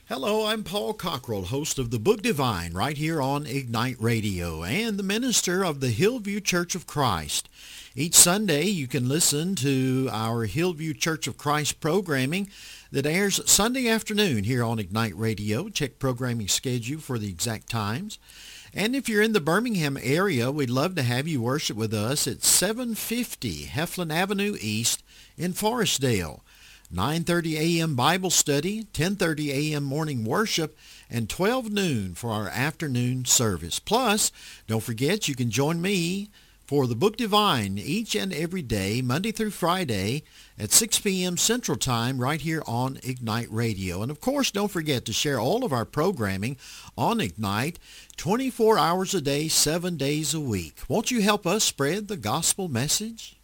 Hello, I'm Paul Cockrell, host of the Book Divine right here on Ignite Radio and the minister of the Hillview Church of Christ. Each Sunday you can listen to our Hillview Church of Christ programming that airs Sunday afternoon here on Ignite Radio. Check programming schedule for the exact times. And if you're in the Birmingham area, we'd love to have you worship with us at 750 Heflin Avenue East in Forestdale. 9:30 a.m. Bible study, 10:30 a.m. morning worship, and 12 noon for our afternoon service. Plus, don't forget you can join me for the Book Divine each and every day, Monday through Friday at 6 p.m. Central Time right here on Ignite Radio. And of course, don't forget to share all of our programming on Ignite 24 hours a day, 7 days a week. Won't you help us spread the gospel message?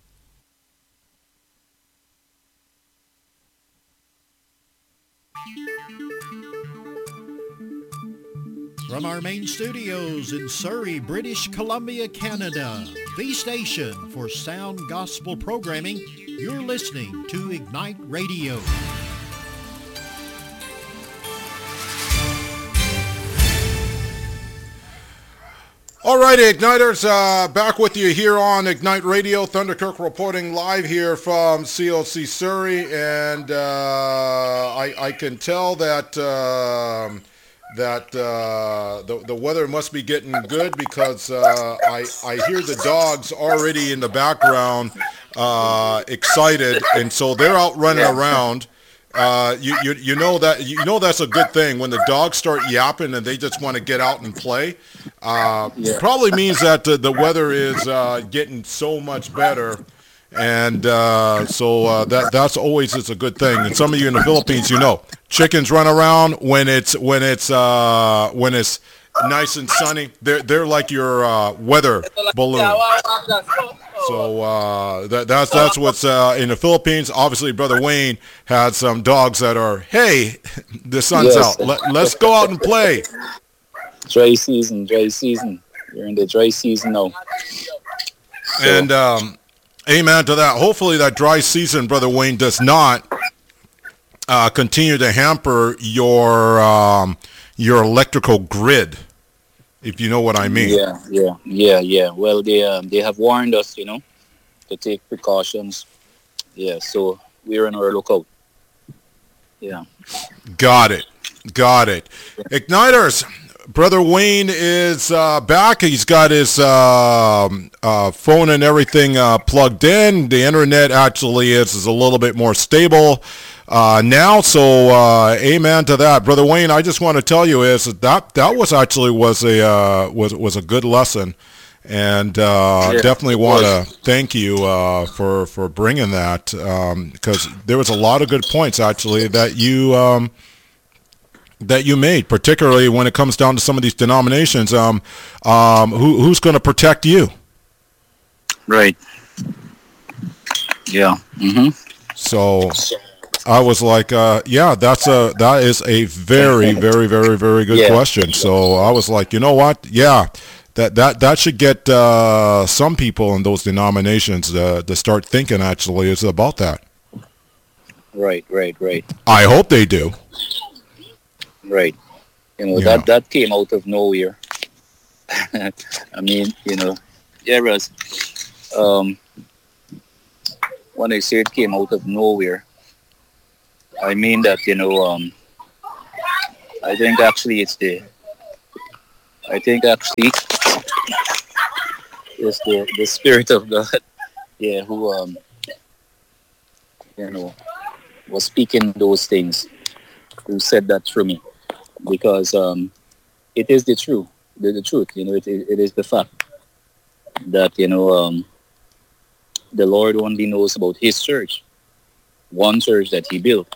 From our main studios in Surrey, British Columbia, Canada, the station for sound gospel programming, you're listening to Ignite Radio. All right, Igniters, back with you here on Ignite Radio. Thunderkirk reporting live here from COC Surrey, and I can tell that the weather must be getting good because I hear the dogs already in the background excited, and so they're out running around. You know that's a good thing when the dogs start yapping and they just want to get out and play. Probably means that the weather is getting so much better, and so that's always is a good thing. And some of you in the Philippines, chickens run around when it's nice and sunny. They're like your weather balloon. So that's what's in the Philippines. Obviously, Brother Wayne had some dogs that are, hey, the sun's out. Let's go out and play. Dry season. You're in the dry season now. So. And amen to that. Hopefully that dry season, Brother Wayne, does not continue to hamper your electrical grid, if you know what I mean. Yeah. Well, they have warned us, to take precautions. Yeah, so we're on our lookout. Yeah. Got it. Igniters, Brother Wayne is back. He's got his phone and everything plugged in. The internet actually is a little bit more stable now, so amen to that. Brother Wayne, I just want to tell you is that was actually was a good lesson, and definitely want to thank you for bringing that, because there was a lot of good points actually that you made, particularly when it comes down to some of these denominations. Who's going to protect you? Right. Yeah. Mm-hmm. So I was like, that is a very, very, very, very good question. So I was like, you know what? Yeah, that should get some people in those denominations to start thinking actually is about that. Right. I hope they do. Right. That came out of nowhere. I mean, Russ, when I say it came out of nowhere, I mean that, I think actually it's the Spirit of God, who, was speaking those things, who said that through me. Because it is the truth. The truth, it is the fact that, the Lord only knows about his church, one church that he built,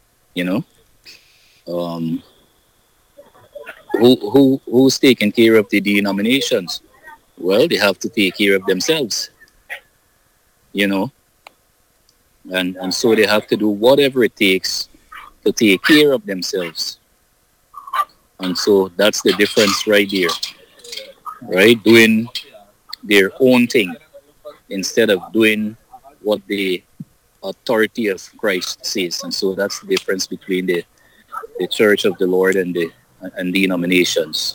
who's taking care of the denominations? Well, they have to take care of themselves, and so they have to do whatever it takes to take care of themselves. And so that's the difference right there, right? Doing their own thing instead of doing what the authority of Christ says. And so that's the difference between the the Church of the Lord and denominations.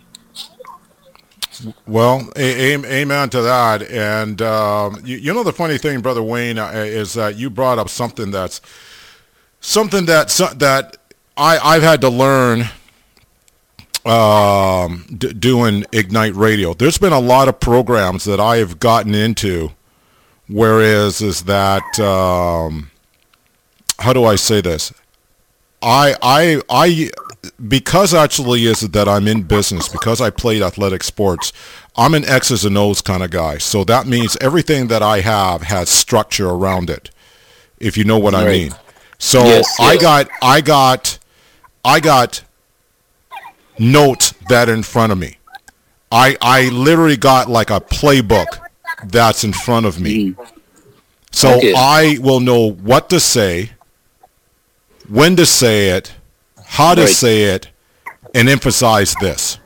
Well, amen to that. And you know the funny thing, Brother Wayne, is that you brought up something that I've had to learn doing Ignite Radio. There's been a lot of programs that I have gotten into, whereas is that how do I say this? I because actually is that I'm in business, because I played athletic sports, I'm an X's and O's kind of guy. So that means everything that I have has structure around it, if you know what I mean. So yes. I got notes that are in front of me. I literally got like a playbook that's in front of me. So I will know what to say, when to say it, how to say it, and emphasize this.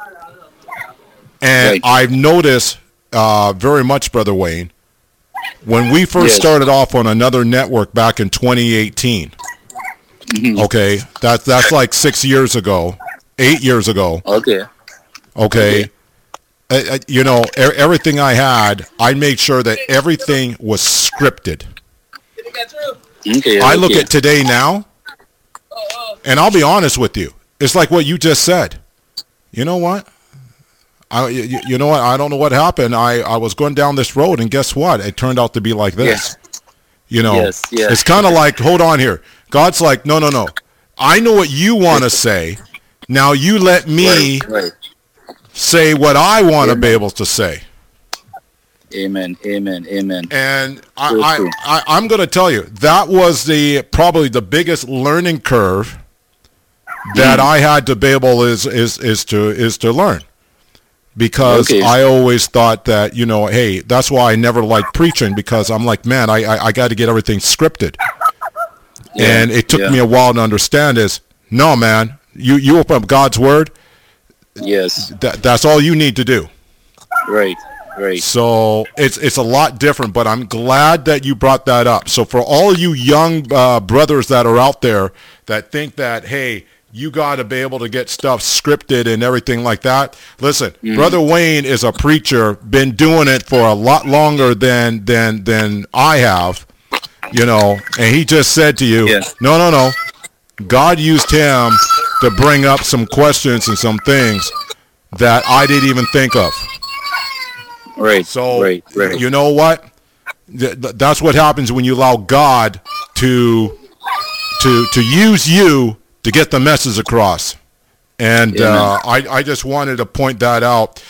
And I've noticed very much, Brother Wayne, when we first started off on another network back in 2018, okay, that's like 8 years ago. Okay. You know, everything I had, I made sure that everything was scripted. I look at today now, and I'll be honest with you. It's like what you just said. You know what? You know what? I don't know what happened. I was going down this road, and guess what? It turned out to be like this. You know, it's kind of like, hold on here. God's like, no. I know what you want to say. Now you let me say what I want to be able to say. Amen. And I'm going to tell you, that was probably the biggest learning curve that I had to be able is to learn. Because I always thought that, you know, hey, that's why I never liked preaching, because I'm like, man, I got to get everything scripted. And it took me a while to understand is, no, man, you open up God's word. Yes. That's all you need to do. Right. So it's a lot different, but I'm glad that you brought that up. So for all you young brothers that are out there that think that, hey, you got to be able to get stuff scripted and everything like that. Listen, Brother Wayne is a preacher, been doing it for a lot longer than I have, you know, and he just said to you, no. God used him to bring up some questions and some things that I didn't even think of. Right. So, you know what? That's what happens when you allow God to use you to get the message across. And I just wanted to point that out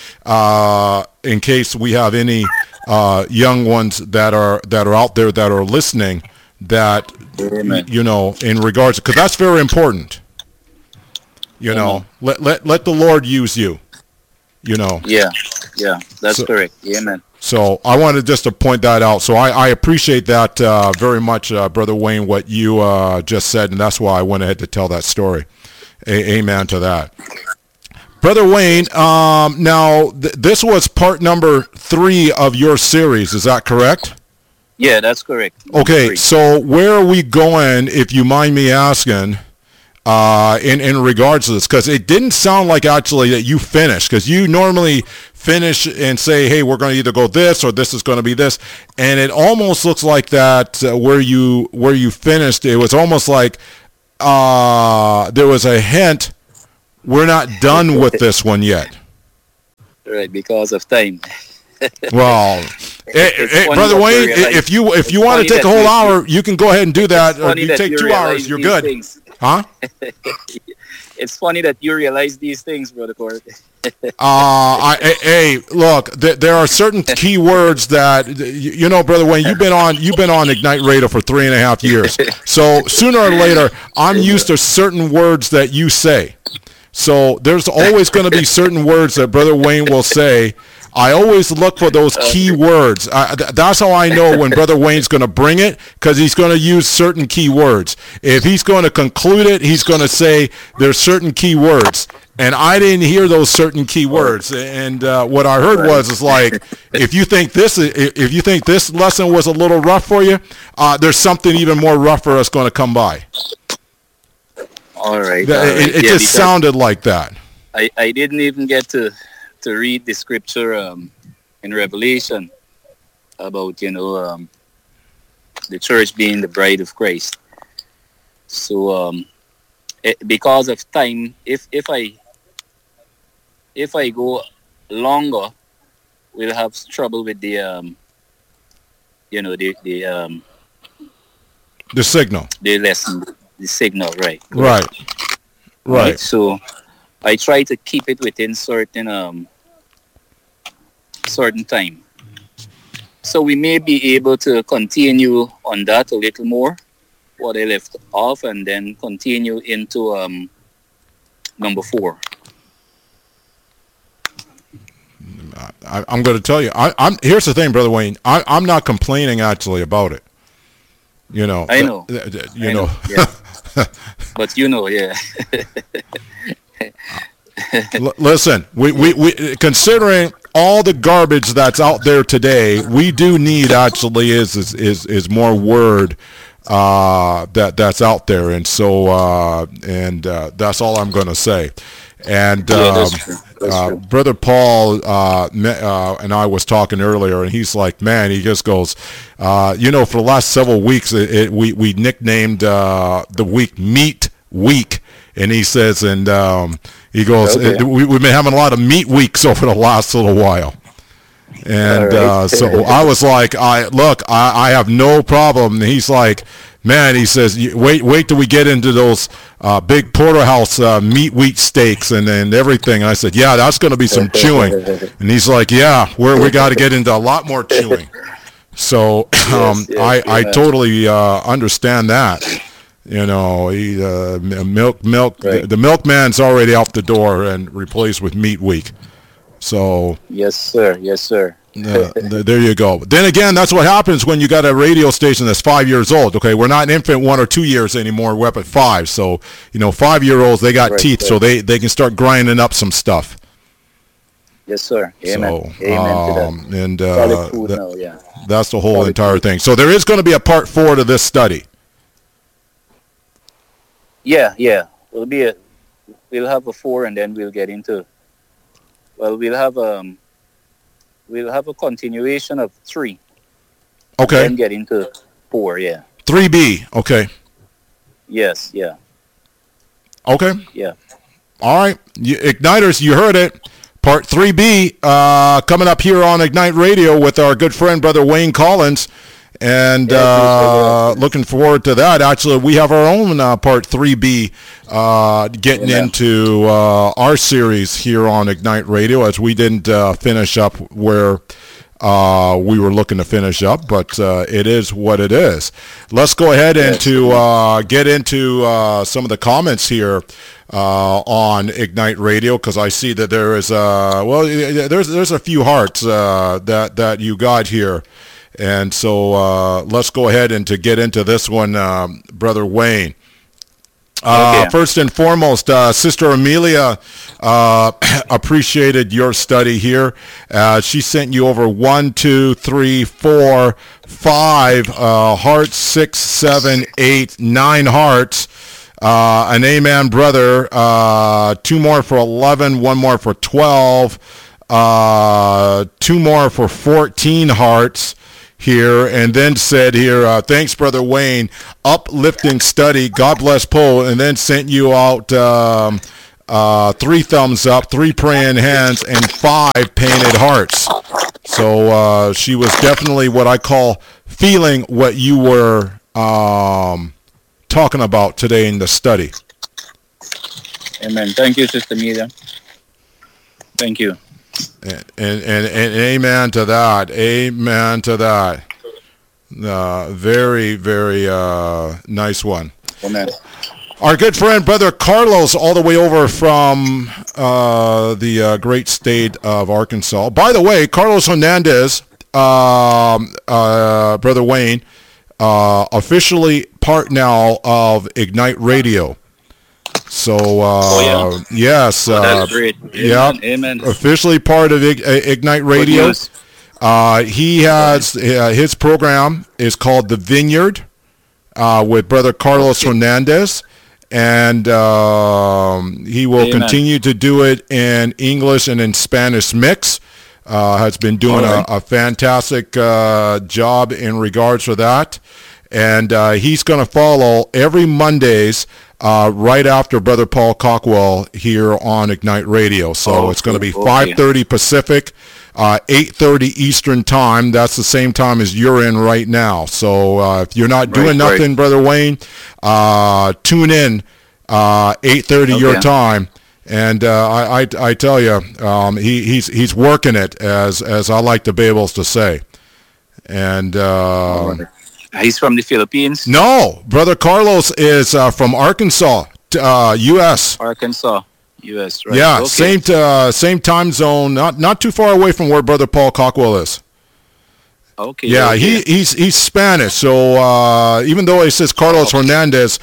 in case we have any young ones that are out there that are listening, that you know, in regards, because that's very important. You know, let the Lord use you. You know. Yeah, that's correct. Amen. So I wanted just to point that out. So I appreciate that very much, Brother Wayne, what you just said, and that's why I went ahead to tell that story. Amen to that. Brother Wayne, now this was part number 3 of your series. Is that correct? Yeah, that's correct. Okay, so where are we going, if you mind me asking, in regards to this? Because it didn't sound like actually that you finished, because you normally finish and say, hey, we're going to either go this or this is going to be this, and it almost looks like that where you finished, it was almost like there was a hint, we're not done with this one yet. Right, because of time. Well, Brother Wayne, if you want to take a whole hour, you can go ahead and do that. Or you take 2 hours, you're good. Things. Huh? It's funny that you realize these things, Brother Court. Hey, look, there are certain key words that, you know, Brother Wayne, you've been on Ignite Radio for 3.5 years. So sooner or later, I'm used to certain words that you say. So there's always going to be certain words that Brother Wayne will say. I always look for those key words. That's how I know when Brother Wayne's going to bring it, because he's going to use certain key words. If he's going to conclude it, he's going to say there's certain key words. And I didn't hear those certain key words. And what I heard is like, if you think this lesson was a little rough for you, there's something even more rougher that's going to come by. All right. It Yeah, just because sounded like that. I didn't even get to read the scripture in Revelation about the church being the bride of Christ. So because of time, if I go longer, we'll have trouble with the The signal. the lesson, the signal, right? Right. Right. So I try to keep it within certain time. So we may be able to continue on that a little more, what I left off, and then continue into number 4. I'm going to tell you. Here's the thing, Brother Wayne. I'm not complaining actually about it. You know. I know. You know. Yeah. But yeah. Listen, we considering all the garbage that's out there today, we do need actually is more word that's out there, and so that's all I'm going to say. And That's true. Brother Paul and I was talking earlier, and he's like, man, he just goes, for the last several weeks, we nicknamed the week Meat Week, and he says, and he goes, Okay. we've been having a lot of meat weeks over the last little while. And All right. so I was like, I have no problem. And he's like, man, he says, wait till we get into those big porterhouse meat wheat steaks and everything. And I said, yeah, that's going to be some chewing. And he's like, yeah, we got to get into a lot more chewing. So I yeah. totally understand that. Milk. Right. The milkman's already out the door and replaced with meat week. So Yes, sir. there you go. Then again, that's what happens when you got a radio station that's 5 years old. Okay, we're not infant 1 or 2 years anymore. We're up at 5. So 5-year-olds, they got Right, teeth, so they can start grinding up some stuff. Yes, sir. Amen. So Amen to that. and Solid food now, yeah. that's the whole Solid entire food. thing. So there is going to be a part 4 to this study. Yeah. We'll have a 4, and then we'll get into. Well, we'll have a continuation of 3. Okay, Then get into 4. Yeah. 3B. Okay, Yes. Yeah. okay. Yeah. All right, Igniters, you heard it. Part 3B coming up here on Ignite Radio with our good friend, Brother Wayne Collins. And looking forward to that. Actually, we have our own Part 3B getting into our series here on Ignite Radio, as we didn't finish up where we were looking to finish up, but it is what it is. Let's go ahead and get into some of the comments here on Ignite Radio, because I see that there is there's a few hearts that you got here. And so let's go ahead and to get into this one, Brother Wayne. First and foremost, Sister Amelia appreciated your study here. She sent you over 1, 2, 3, 4, 5 hearts, 6, 7, 8, 9 hearts. An amen, brother. 2 more for 11, 1 more for 12, 2 more for 14 hearts here, and then said here, thanks, Brother Wayne, uplifting study, God bless Poe, and then sent you out 3 thumbs up, 3 praying hands, and 5 painted hearts. So she was definitely what I call feeling what you were talking about today in the study. Amen. Thank you, Sister Amelia. Thank you. And amen to that. Amen to that. Very, very nice one. Amen. Our good friend, Brother Carlos, all the way over from the great state of Arkansas. By the way, Carlos Hernandez, Brother Wayne, officially part now of Ignite Radio. So, yes. That's great. Amen. Yeah. Amen. Officially part of Ignite Radio. He has, his program is called The Vineyard with Brother Carlos Hernandez. and he will continue to do it in English and in Spanish mix. Has been doing a fantastic job in regards to that. And he's going to follow every Mondays right after Brother Paul Cockwell here on Ignite Radio. So it's going to be 5:30 Pacific, 8:30 Eastern Time. That's the same time as you're in right now. So if you're not doing nothing, Brother Wayne, tune in 8:30 your time. And I tell you, he's working it, as I like to be able to say. And he's from the Philippines? No, Brother Carlos is from Arkansas, U.S. Arkansas, U.S. Right? Yeah, same time zone, not too far away from where Brother Paul Cockwell is. Okay. Yeah, he's Spanish, so even though it says Carlos Hernandez,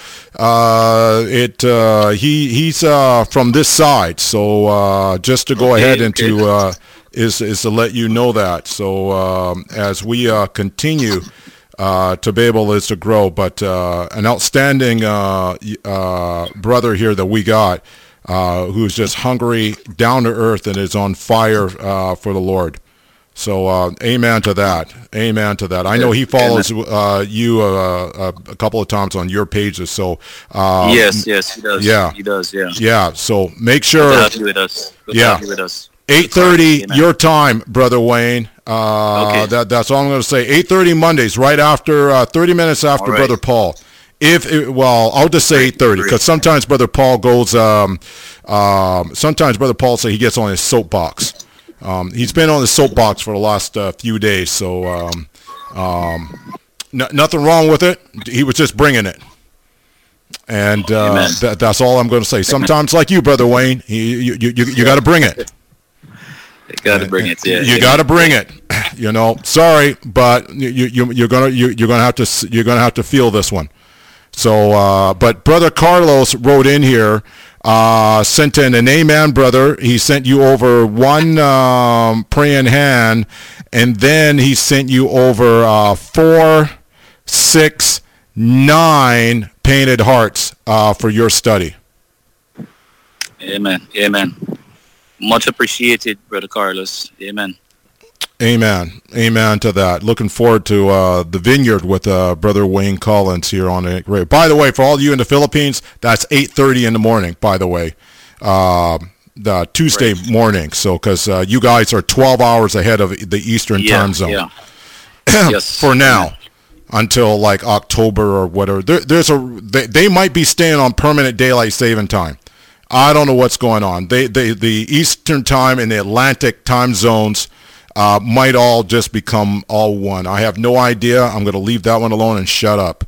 he's from this side. So just to go ahead and to is to let you know that. So as we continue to be able is to grow, but an outstanding brother here that we got, who's just hungry, down to earth, and is on fire for the Lord. So amen to that. Amen to that. I know he follows you a couple of times on your pages. So yes, he does. Yeah, he does. Yeah. Yeah. So make sure. Good to have you with us. Good to have you with us. 8:30 your time, Brother Wayne. That's all I'm going to say. 8:30 Mondays, right after 30 minutes after Brother Paul. I'll just say 8:30 because sometimes Brother Paul goes. Sometimes Brother Paul he gets on his soapbox. He's been on the soapbox for the last few days, so nothing wrong with it. He was just bringing it, and that's all I'm going to say. Sometimes, like you, Brother Wayne, you got to bring it. You got to bring it. Yeah, you got to bring it. You know, sorry, but you're gonna have to feel this one. So, but Brother Carlos wrote in here. Sent in an amen, brother. He sent you over one praying hand, and then he sent you over 4, 6, 9 painted hearts for your study. Amen. Amen. Much appreciated, Brother Carlos. Amen. Amen. Amen to that. Looking forward to the Vineyard with Brother Wayne Collins here on it. By the way, for all of you in the Philippines, that's 8:30 in the morning, by the way, the Tuesday morning. So because you guys are 12 hours ahead of the Eastern time zone. Yeah. Yes. For now, until like October or whatever. They might be staying on permanent daylight saving time. I don't know what's going on. The Eastern time and the Atlantic time zones might all just become all one. I have no idea. I'm going to leave that one alone and shut up.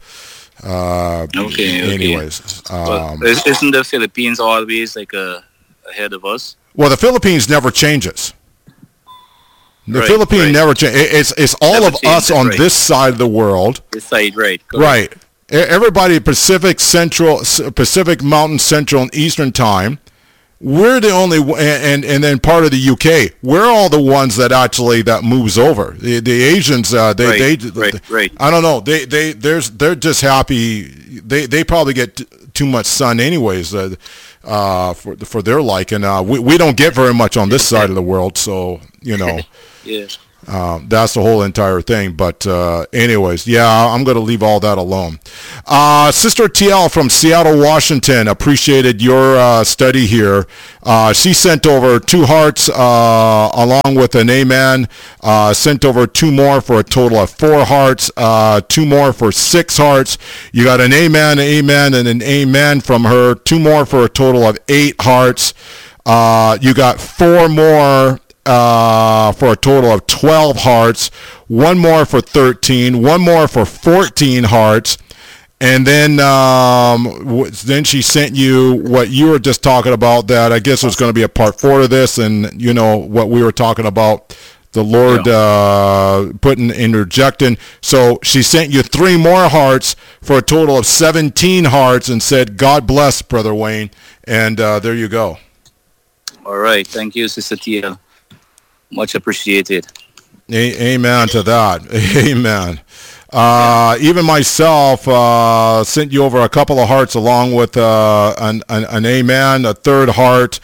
Anyways. Isn't the Philippines always like ahead of us? Well, the Philippines never changes. The Philippines never changes. It's all of us on this side of the world. This side, right. Right. Everybody Pacific Mountain Central and Eastern time. We're the only, and then part of the UK. We're all the ones that moves over. The Asians, I don't know. They're just happy. They probably get too much sun anyways, for their liking. We don't get very much on this side of the world, so yeah. That's the whole entire thing. But anyways, I'm going to leave all that alone. Sister TL from Seattle, Washington, appreciated your study here. She sent over 2 hearts along with an amen. Sent over 2 more for a total of 4 hearts. 2 more for 6 hearts. You got an amen, and an amen from her. 2 more for a total of 8 hearts. You got 4 more for a total of 12 hearts, 1 more for 13, 1 more for 14 hearts, and then she sent you what you were just talking about, that I guess was going to be a part 4 to this, and what we were talking about, the Lord interjecting. So she sent you 3 more hearts for a total of 17 hearts and said, God bless, Brother Wayne, and there you go. All right. Thank you, Sister Tia. Much appreciated. Amen to that. Amen. Even myself sent you over a couple of hearts along with an amen, a third heart.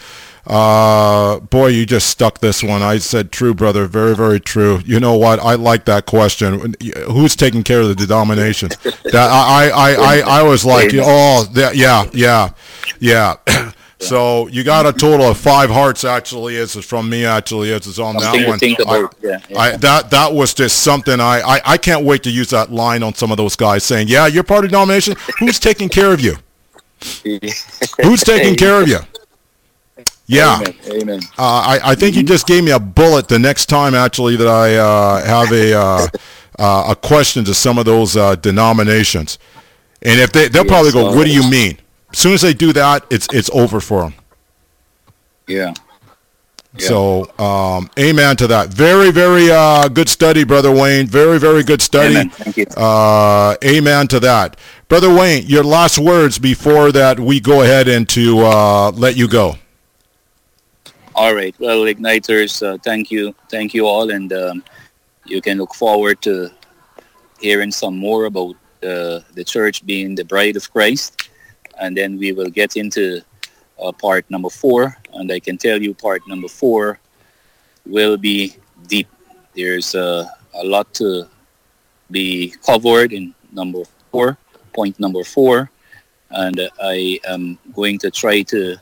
Boy, you just stuck this one. I said true, brother. Very, very true. You know what? I like that question. Who's taking care of the denominations? That I was like, oh, yeah. So you got a total of 5 hearts. Actually, it's from me. Actually, it's on that one. Think about. That was just something. I can't wait to use that line on some of those guys saying, "Yeah, you're part of the denomination. Who's taking care of you? Who's taking care of you?" Yeah. Amen. I think you just gave me a bullet the next time, actually, that I have a question to some of those denominations. And if they'll probably go, what do you mean? As soon as they do that, it's over for them. Yeah. So, amen to that. Very, very good study, Brother Wayne. Very, very good study. Amen. Thank you. Amen to that. Brother Wayne, your last words before that we go ahead and to let you go. All right. Well, Igniters, thank you all, and you can look forward to hearing some more about the church being the bride of Christ, and then we will get into part number 4, and I can tell you part number 4 will be deep. There's a lot to be covered in point number 4, and I am going to try to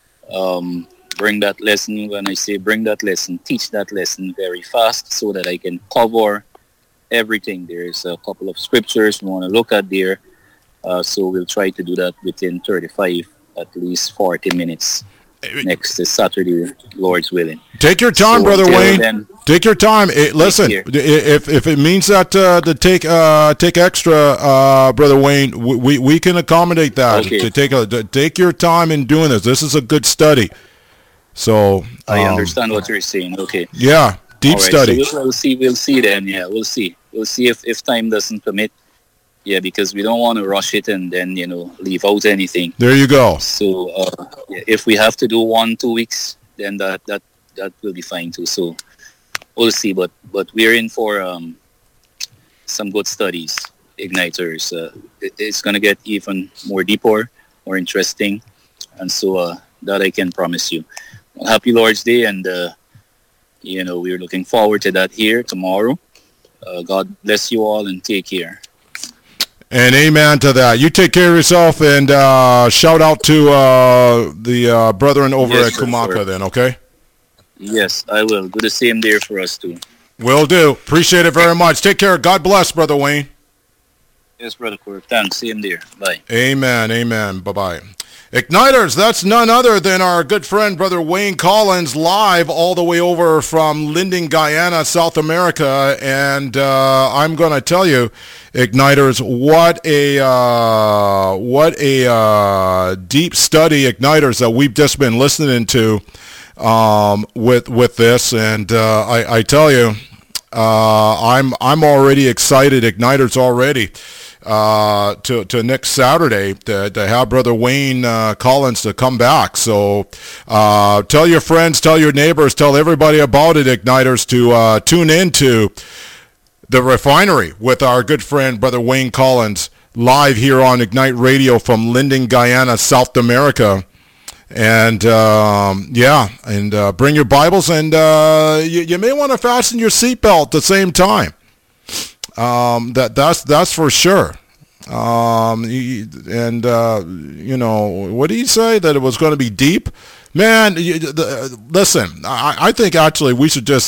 bring that lesson. When I say bring that lesson, teach that lesson very fast so that I can cover everything. There's a couple of scriptures we want to look at there, so we'll try to do that within 35, at least 40 minutes next Saturday, Lord's willing. Take your time, Brother Wayne. Then, take your time. Listen, if it means that to take extra, Brother Wayne, we can accommodate that. Okay. Take your time in doing this. This is a good study. So I understand what you're saying. Okay. Yeah, deep study. So we'll see then. Yeah, we'll see if time doesn't permit. Yeah, because we don't want to rush it and then leave out anything. There you go. So if we have to do 1-2 weeks, then that will be fine too. So we'll see. But we're in for some good studies, Igniters. It's gonna get even more deeper, more interesting, and so that I can promise you. Happy Lord's Day, and we're looking forward to that here tomorrow. God bless you all, and take care. And amen to that. You take care of yourself, and shout out to the brethren over at Kumaka then, okay? Yes, I will. Do the same there for us too. Will do. Appreciate it very much. Take care. God bless, Brother Wayne. Yes, Brother Corp. Thanks. Same there. Bye. Amen. Amen. Bye-bye. Igniters, that's none other than our good friend, Brother Wayne Collins, live all the way over from Linden, Guyana, South America. And I'm going to tell you, Igniters, what a deep study, Igniters, that we've just been listening to with this. And I tell you, I'm already excited, Igniters, already. To next Saturday to have Brother Wayne Collins to come back. So tell your friends, tell your neighbors, tell everybody about it, Igniters, to tune into The Refinery with our good friend Brother Wayne Collins live here on Ignite Radio from Linden, Guyana, South America. And bring your Bibles, and you may want to fasten your seatbelt at the same time. That's for sure. What did he say? That it was going to be deep? Man, listen, I think actually we should just